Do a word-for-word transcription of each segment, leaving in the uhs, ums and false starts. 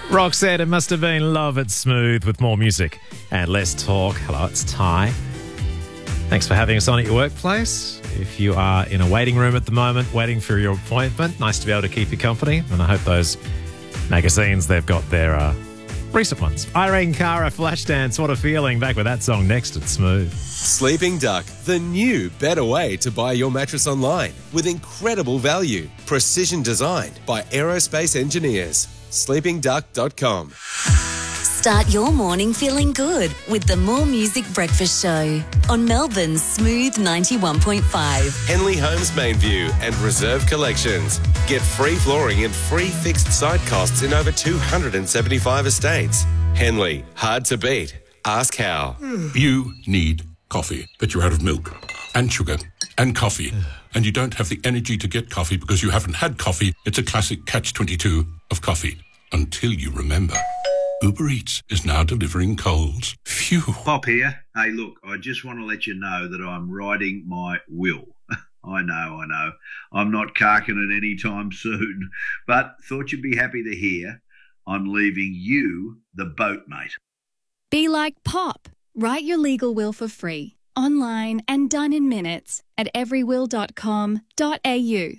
Roxette, it must have been Love It Smooth with more music and less talk. Hello, it's Ty. Thanks for having us on at your workplace. If you are in a waiting room at the moment, waiting for your appointment, nice to be able to keep you company. And I hope those magazines they've got there are recent ones. Irene Cara, Flashdance, what a feeling. Back with that song next at Smooth. Sleeping Duck, the new, better way to buy your mattress online with incredible value. Precision designed by aerospace engineers. sleeping duck dot com. Start your morning feeling good with the More Music Breakfast Show on Melbourne's Smooth ninety-one point five. Henley Homes Main View and Reserve Collections. Get free flooring and free fixed site costs in over two hundred seventy-five estates. Henley, hard to beat. Ask how. You need coffee, but you're out of milk and sugar and coffee. And you don't have the energy to get coffee because you haven't had coffee. It's a classic catch twenty-two of coffee. Until you remember. Uber Eats is now delivering Coles. Phew. Pop here. Hey, look, I just want to let you know that I'm writing my will. I know, I know. I'm not carking it anytime soon, but thought you'd be happy to hear I'm leaving you the boat, mate. Be like Pop. Write your legal will for free, online and done in minutes at every will dot com dot a u.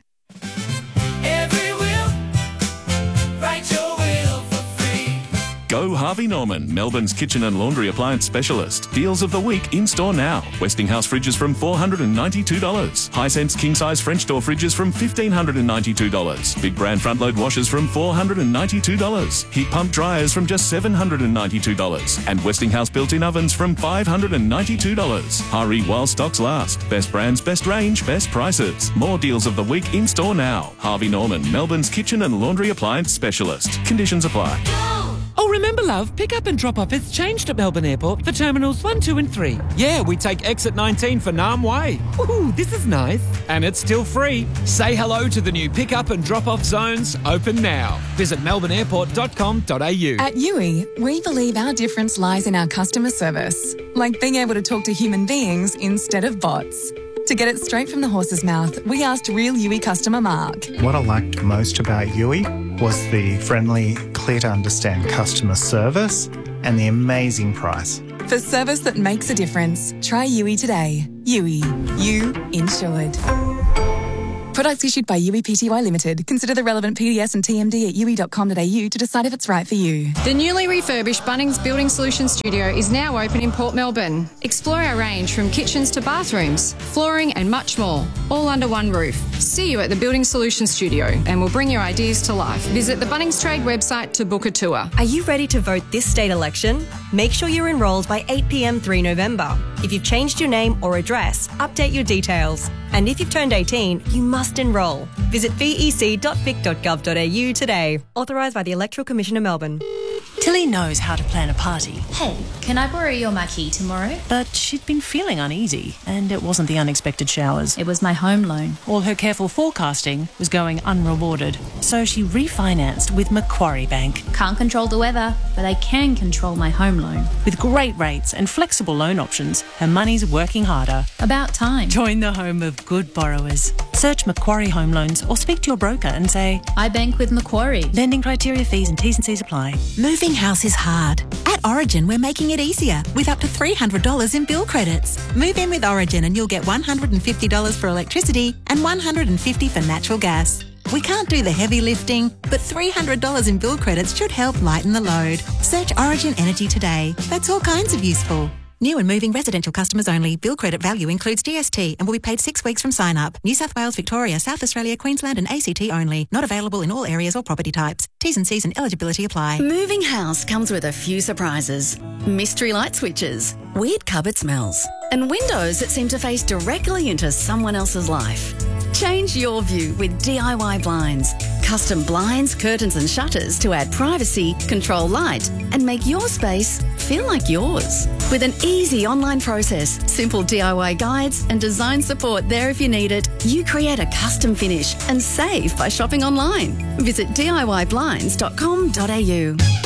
Every will, write your will for free. Go Harvey Norman, Melbourne's kitchen and laundry appliance specialist. Deals of the week in store now. Westinghouse fridges from four hundred ninety-two dollars. Hisense king-size French door fridges from one thousand five hundred ninety-two dollars. Big brand front-load washers from four hundred ninety-two dollars. Heat pump dryers from just seven hundred ninety-two dollars. And Westinghouse built-in ovens from five hundred ninety-two dollars. Hurry while stocks last. Best brands, best range, best prices. More deals of the week in store now. Harvey Norman, Melbourne's kitchen and laundry appliance specialist. Conditions apply. Oh, remember, love, pick up and drop off has changed at Melbourne Airport for Terminals one, two and three. Yeah, we take exit nineteen for Nam Way. Ooh, this is nice. And it's still free. Say hello to the new pick up and drop off zones, open now. Visit melbourne airport dot com dot a u. At Yui, we believe our difference lies in our customer service, like being able to talk to human beings instead of bots. To get it straight from the horse's mouth, we asked real Yui customer Mark. What I liked most about Yui was the friendly, clear to understand customer service and the amazing price. For service that makes a difference, try Yui today. Yui, you insured. Products issued by Yui Pty Limited. Consider the relevant P D S and T M D at yui dot com dot a u to decide if it's right for you. The newly refurbished Bunnings Building Solutions Studio is now open in Port Melbourne. Explore our range from kitchens to bathrooms, flooring and much more, all under one roof. See you at the Building Solutions Studio and we'll bring your ideas to life. Visit the Bunnings Trade website to book a tour. Are you ready to vote this state election? Make sure you're enrolled by eight p m three November. If you've changed your name or address, update your details. And if you've turned eighteen, you must enrol. Visit v e c dot vic dot gov dot a u today. Authorised by the Electoral Commission of Melbourne. Tilly knows how to plan a party. Hey, can I borrow your marquee tomorrow? But she'd been feeling uneasy, and it wasn't the unexpected showers. It was my home loan. All her careful forecasting was going unrewarded. So she refinanced with Macquarie Bank. Can't control the weather, but I can control my home loan. With great rates and flexible loan options, her money's working harder. About time. Join the home of good borrowers. Search Macquarie Home Loans or speak to your broker and say, I bank with Macquarie. Lending criteria, fees and T's and C's apply. Moving house is hard. At Origin, we're making it easier with up to three hundred dollars in bill credits. Move in with Origin and you'll get one hundred fifty dollars for electricity and one hundred fifty dollars for natural gas. We can't do the heavy lifting, but three hundred dollars in bill credits should help lighten the load. Search Origin Energy today. That's all kinds of useful. New and moving residential customers only. Bill credit value includes G S T and will be paid six weeks from sign up. New South Wales, Victoria, South Australia, Queensland and A C T only. Not available in all areas or property types. T's and C's and eligibility apply. Moving house comes with a few surprises. Mystery light switches, weird cupboard smells, and windows that seem to face directly into someone else's life. Change your view with D I Y blinds. Custom blinds, curtains and shutters to add privacy, control light and make your space feel like yours. With an easy online process, simple D I Y guides and design support there if you need it, you create a custom finish and save by shopping online. Visit D I Y blinds dot com dot a u.